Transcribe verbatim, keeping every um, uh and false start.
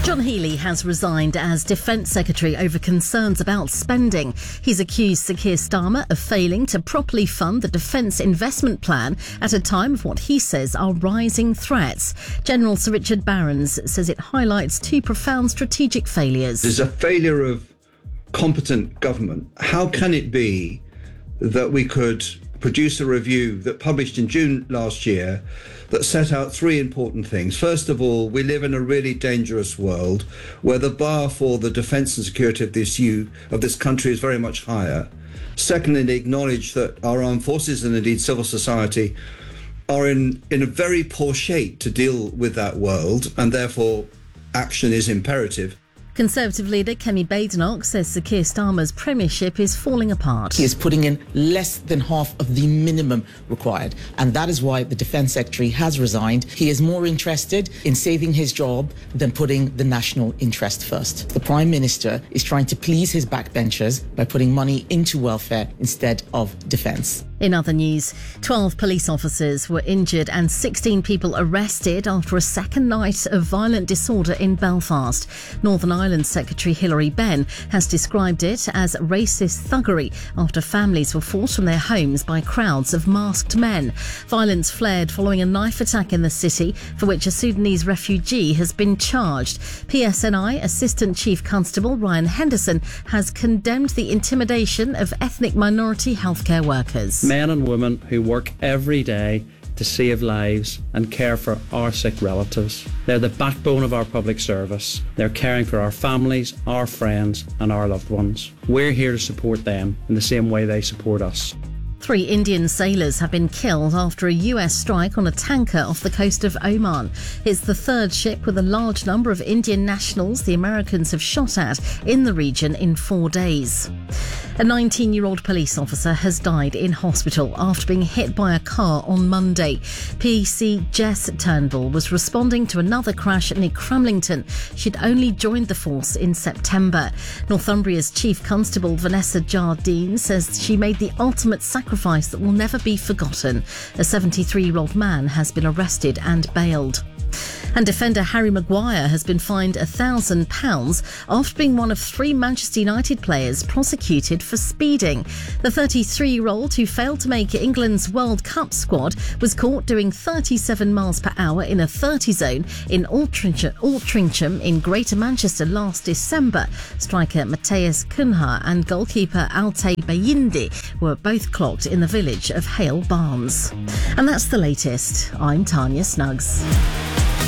John Healey has resigned as Defence Secretary over concerns about spending. He's accused Sir Keir Starmer of failing to properly fund the Defence Investment Plan at a time of what he says are rising threats. General Sir Richard Barrons says it highlights two profound strategic failures. There's a failure of competent government. How can it be that we could produce a review that published in June last year that set out three important things? Our of all, we live in a really dangerous world where the bar for the defence and security of this U, of this country is very much higher. Secondly, acknowledge that our armed forces and indeed civil society are in, in a very poor shape to deal with that world, and therefore action is imperative. Conservative leader Kemi Badenoch says Sir Keir Starmer's premiership is falling apart. He is putting in less than half of the minimum required, and that is why the Defence Secretary has resigned. He is more interested in saving his job than putting the national interest first. The Prime Minister is trying to please his backbenchers by putting money into welfare instead of defence. In other news, twelve police officers were injured and sixteen people arrested after a second night of violent disorder in Belfast. Northern Ireland Secretary Hilary Benn has described it as racist thuggery after families were forced from their homes by crowds of masked men. Violence flared following a knife attack in the city, for which a Sudanese refugee has been charged. P S N I Assistant Chief Constable Ryan Henderson has condemned the intimidation of ethnic minority healthcare workers. Men and women who work every day to save lives and care for our sick relatives. They're the backbone of our public service. They're caring for our families, our friends and our loved ones. We're here to support them in the same way they support us. Three Indian sailors have been killed after a U S strike on a tanker off the coast of Oman. It's the third ship with a large number of Indian nationals the Americans have shot at in the region in four days. A nineteen-year-old police officer has died in hospital after being hit by a car on Monday. P C Jess Turnbull was responding to another crash near Cramlington. She'd only joined the force in September. Northumbria's Chief Constable Vanessa Jardine says she made the ultimate sacrifice that will never be forgotten. A seventy-three-year-old man has been arrested and bailed. And defender Harry Maguire has been fined one thousand pounds after being one of three Manchester United players prosecuted for speeding. The thirty-three-year-old who failed to make England's World Cup squad was caught doing thirty-seven miles per hour in a thirty zone in Altrincham in Greater Manchester last December. Striker Mateus Cunha and goalkeeper Altay Bayindi were both clocked in the village of Hale Barnes. And that's the latest. I'm Tanya Snuggs.